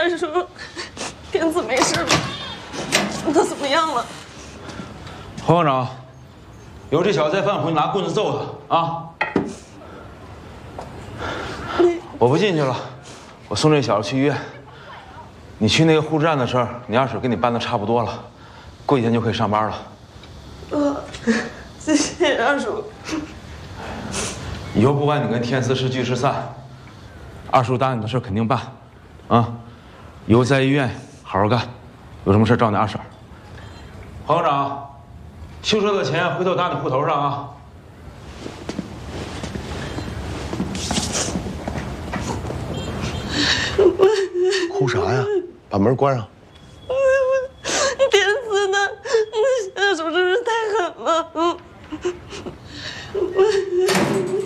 二叔，天赐没事吧？他怎么样了？ 侯校长，有这小子再犯，我拿棍子揍他啊！我不进去了，我送这小子去医院。你去那个护士站的事儿，你二婶给你办的差不多了，过几天就可以上班了。 谢谢二叔。 以后不管你跟天赐是聚是散，二叔答应的事肯定办，啊！以后在医院好好干，有什么事找你二婶。黄校长，修车的钱回头打你户头上啊！ 哭啥呀？把门关上。 天赐呢？那下手真是太狠了。